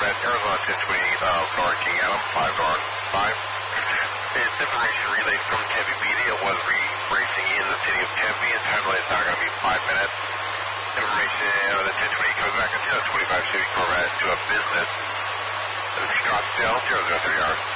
Corvette, Arizona 1020, Florida King Adam, 5 North 5. It's information relayed from Tempe Media. It was racing in the city of Tempe. Its time delay is now going to be 5 minutes. Information on the 1020 comes back into a 25 Chevy Corvette to a business in Scottsdale, 003 hours.